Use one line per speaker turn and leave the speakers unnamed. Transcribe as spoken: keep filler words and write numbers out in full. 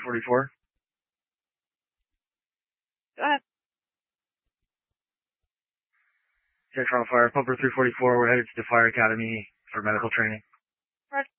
forty-four.
Go ahead.
Central Fire, Pumper three forty-four, we're headed to the Fire Academy for medical training.
Right.